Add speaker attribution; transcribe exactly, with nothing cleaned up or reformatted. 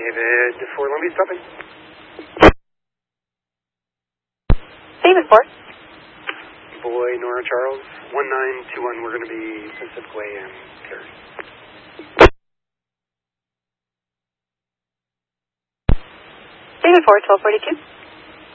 Speaker 1: David for Long Beach, stopping.
Speaker 2: David four.
Speaker 1: Boy, Nora Charles, one nine two one, we're going to be Pacific Way and Terry.
Speaker 2: David four, twelve forty-two.